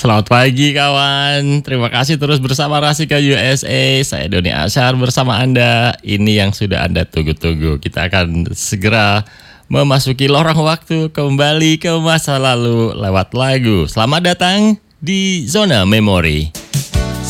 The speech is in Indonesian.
Selamat pagi kawan, terima kasih terus bersama Rasika USA. Saya Doni Asyar bersama Anda. Ini yang sudah Anda tunggu-tunggu. Kita akan segera memasuki lorong waktu kembali ke masa lalu lewat lagu. Selamat datang di Zona Memori.